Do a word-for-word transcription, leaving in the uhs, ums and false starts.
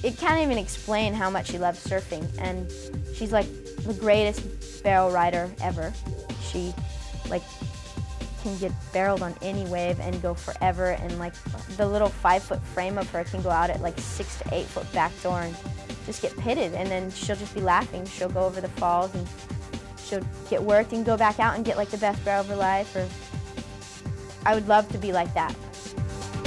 it can't even explain how much she loves surfing, and she's like the greatest barrel rider ever. She like can get barreled on any wave and go forever, and like the little five foot frame of her can go out at like six to eight foot backdoor and just get pitted, and then she'll just be laughing. She'll go over the falls and she'll get worked and go back out and get like the best barrel of her life. Or I would love to be like that.